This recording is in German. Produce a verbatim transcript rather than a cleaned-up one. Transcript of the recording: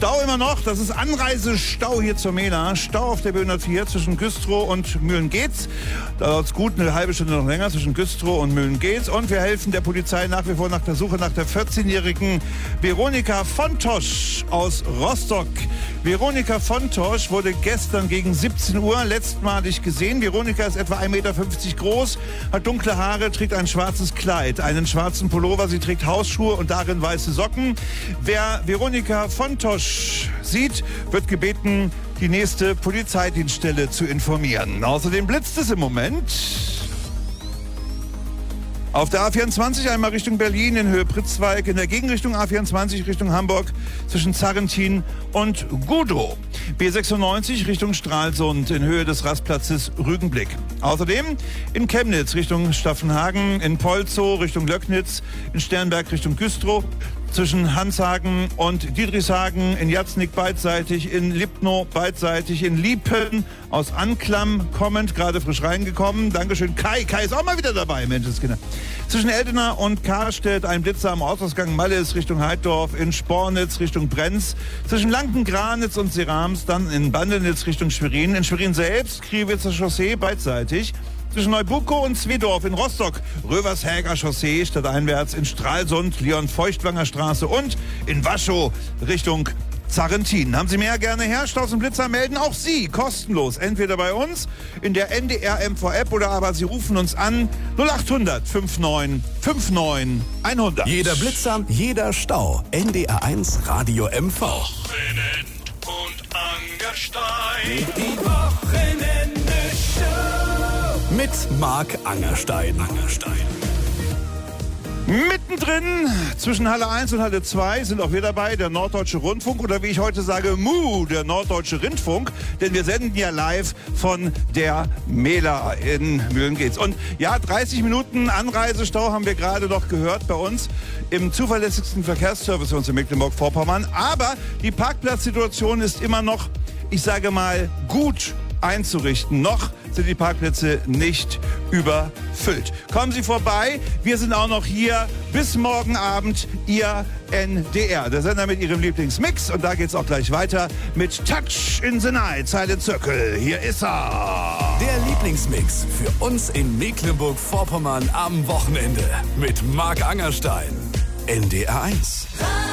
Stau immer noch, das ist Anreisestau hier zur Mela. Stau auf der B hundertvier zwischen Güstrow und Mühlen-Geetz. Da dauert es gut eine halbe Stunde noch länger zwischen Güstrow und Mühlen-Geetz. Und wir helfen der Polizei nach wie vor nach der Suche nach der vierzehnjährigen Veronika Fontosch aus Rostock. Veronika Fontosch wurde gestern gegen siebzehn Uhr letztmalig gesehen. Veronika ist etwa ein Meter fünfzig groß, hat dunkle Haare, trägt ein schwarzes Kleid, einen schwarzen Pullover, sie trägt Hausschuhe und darin weiße Socken. Wer Veronika Fontosch sieht, wird gebeten, die nächste Polizeidienststelle zu informieren. Außerdem blitzt es im Moment. Auf der A vierundzwanzig einmal Richtung Berlin in Höhe Pritzwalk, in der Gegenrichtung A vierundzwanzig Richtung Hamburg zwischen Zarrentin und Gudow. B sechsundneunzig Richtung Stralsund in Höhe des Rastplatzes Rügenblick. Außerdem in Chemnitz Richtung Staffenhagen, in Polzow Richtung Löcknitz, in Sternberg Richtung Güstrow, zwischen Hanshagen und Diedrichshagen, in Jatznik beidseitig, in Lipnow beidseitig, in Liepen aus Anklam kommend, gerade frisch reingekommen. Dankeschön. Kai, Kai ist auch mal wieder dabei, Menschenskinder. Zwischen Eldena und Karstedt ein Blitzer am Ortsausgang Malles Richtung Heiddorf, in Spornitz Richtung Brenz, zwischen Lanken-Granitz und Serams, dann in Bandenitz Richtung Schwerin, in Schwerin selbst, Kriwitzer Chaussee beidseitig, zwischen Neubukow und Zwedorf in Rostock, Rövershäger Chaussee stadteinwärts, in Stralsund, Leon-Feuchtwanger Straße und in Waschow Richtung Zarrentin. Haben Sie mehr, gerne her. Staus und Blitzer melden auch Sie kostenlos. Entweder bei uns in der N D R M V-App oder aber Sie rufen uns an null achthundert neunundfünfzig neunundfünfzig hundert. Jeder Blitzer, jeder Stau. N D R eins Radio M V. Wochenend und Angerstein. Die Wochenende-Show. Mit Marc Angerstein. Angerstein. Mittendrin zwischen Halle eins und Halle zwei sind auch wir dabei, der Norddeutsche Rundfunk oder wie ich heute sage, Mu, der Norddeutsche Rindfunk, denn wir senden ja live von der Mela in Mühlen-Geetz. Und ja, dreißig Minuten Anreisestau haben wir gerade noch gehört bei uns im zuverlässigsten Verkehrsservice für uns in Mecklenburg-Vorpommern, aber die Parkplatzsituation ist immer noch, ich sage mal, gut einzurichten. Noch sind die Parkplätze nicht überfüllt. Kommen Sie vorbei. Wir sind auch noch hier bis morgen Abend. Ihr N D R, der Sender mit Ihrem Lieblingsmix. Und da geht's auch gleich weiter mit Touch in the Night. Silent Circle. Hier ist er. Der Lieblingsmix für uns in Mecklenburg-Vorpommern am Wochenende mit Marc Angerstein. N D R eins.